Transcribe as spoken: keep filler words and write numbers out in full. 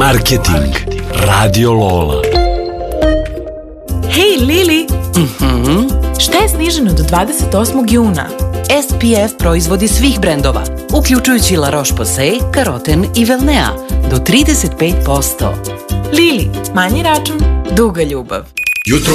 Marketing Radio Lola. Hej Lili, Mhm. šta je sniženo do dvadeset osmog juna? S P F proizvodi svih brendova, uključujući La Roche-Posay, Caroten i Velnea, do trideset pet posto. Lili, manji račun, duga ljubav. Jutro